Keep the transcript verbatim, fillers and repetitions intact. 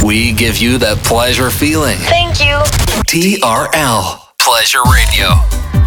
We give you that pleasure feeling. Thank you. T R L, Pleasure Radio.